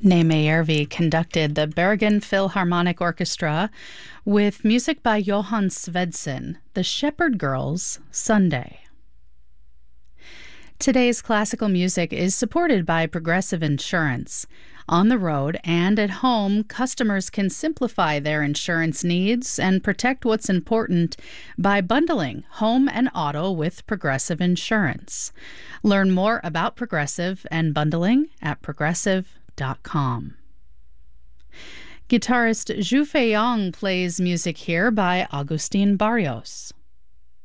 Nejmejärvi conducted the Bergen Philharmonic Orchestra with music by Johan Svedsen, The Shepherd Girls, Sunday. Today's classical music is supported by Progressive Insurance. On the road and at home, customers can simplify their insurance needs and protect what's important by bundling home and auto with Progressive Insurance. Learn more about Progressive and bundling at progressive.com. Guitarist Zhu Feiyang plays music here by Agustin Barrios.